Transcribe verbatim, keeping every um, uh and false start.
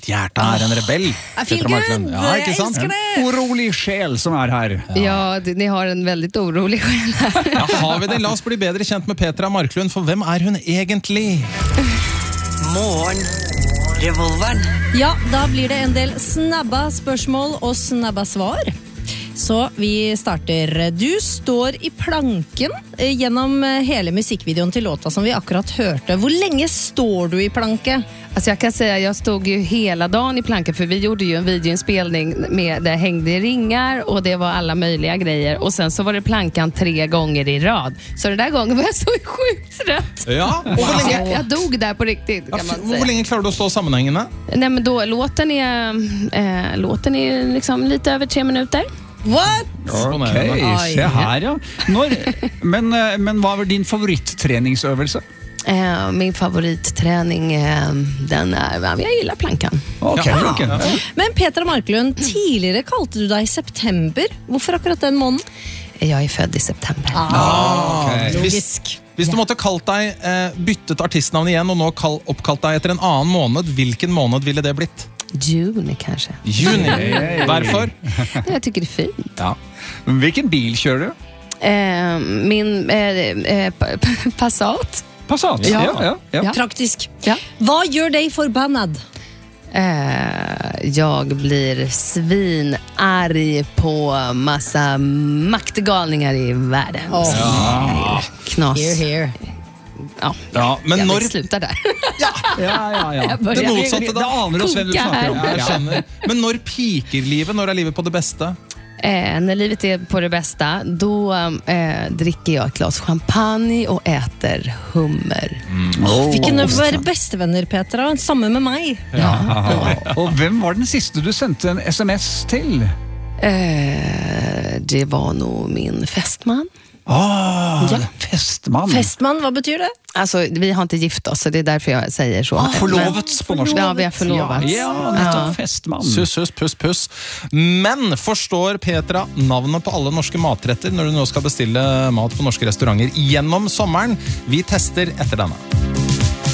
mitt hjerte er en rebell. Petra Marklund. Ja, ikke sant? En orolig sjel som er her. Ja, ja det, ni har en väldigt orolig sjel här. Ja, har vi det? La oss bli bedre kjent med Petra Marklund, for hvem er hun egentlig? Morgen Revolveren. Ja, da blir det en del snabba spørsmål og snabba svar. Så vi starter. Du står i planken gjennom hele musikvideon til låta som vi akkurat hørte. Hvor lenge står du i planke? Alltså jag kan säga, jag stod ju hela dagen i planken för vi gjorde ju en videoinspelning med det hängde ringar och det var alla möjliga grejer och sen så var det plankan tre gånger i rad. Så den där gången var jag så sjukt trött. Ja, och wow. länge... jag, jag dog där på riktigt kan man säga. Hvor lenge klarer du å stå sammenhengende? Nej men då låten är eh, låten är liksom lite över tre minuter. What? Ok, se her ja. Når, men, men hva var din favorittreningsøvelse? Eh, min favoritträning eh, den är, jag gillar plankan. Ok, ja. planken. Ja. Men Petra Marklund, tidligere kalte du deg September. Hvorfor akkurat den måneden? Jag är född i september. Ah, okay. Logisk. Hvis du måtte kalt deg, eh, byttet artistnavn igjen og nå kall, oppkalt deg etter en annen måned, hvilken måned ville det blitt? Juni kanske. Juni. Hvorfor? Jag tycker det är fint. Ja. Hvilken bil kjører du? Eh, min eh, eh, Passat. Passat? Ja. Ja, ja, ja. Ja. Praktisk. Ja. Hva gjør deg forbannad? Eh, jag blir svinarg på massa maktgalningar i världen. Oh. Ja. Knas. Here, here. Ja, Ja, men jag når... vill sluta där. Ja, ja, ja. Jag börjar Det motsatte Det da. aner oss hvem du koka snakker om. her. Jeg skjønner. Men når piker livet? Når er livet på det beste? Eh, när livet är på det bästa, då eh, dricker jag ett glas champagne och äter hummer. Oh. Vi kunne være bestevenner, Petra. Samme med meg. Ja. Og hvem var den siste du sendte en sms til? Eh, det var nog min fästman. Ah, Ja. festmann. Festmann, hva betyr det? Alltså, vi har inte gift oss, så det är därför jag säger så. Ah, forlovets på norsk. Ja, vi har förlovats. Ja, nettopp festmann. Suss, suss, puss, puss. Men forstår Petra navnet på alle norske matretter når du nå skal bestille mat på norske restauranter gjennom sommeren? Vi tester etter denne.